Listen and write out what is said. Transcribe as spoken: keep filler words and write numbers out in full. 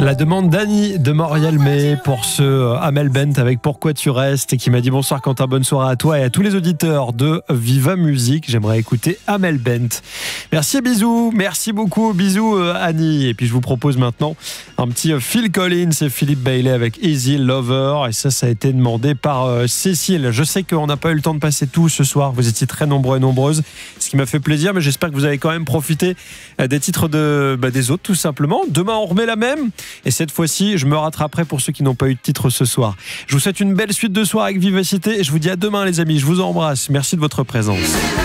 La demande d'Annie de Morialmé pour ce Amel Bent avec Pourquoi tu restes, et qui m'a dit bonsoir Quentin, bonne soirée à toi et à tous les auditeurs de Viva Musique. J'aimerais écouter Amel Bent. Merci et bisous, merci beaucoup, bisous Annie. Et puis je vous propose maintenant un petit Phil Collins et Philippe Bailey avec Easy Lover, et ça, ça a été demandé par euh, Cécile. Je sais qu'on n'a pas eu le temps de passer tout ce soir, vous étiez très nombreux et nombreuses, ce qui m'a fait plaisir, mais j'espère que vous avez quand même profité des titres de, bah, des autres tout simplement. Demain on remet la même. Et cette fois-ci, je me rattraperai pour ceux qui n'ont pas eu de titre ce soir. Je vous souhaite une belle suite de soirée avec vivacité et je vous dis à demain les amis. Je vous embrasse. Merci de votre présence.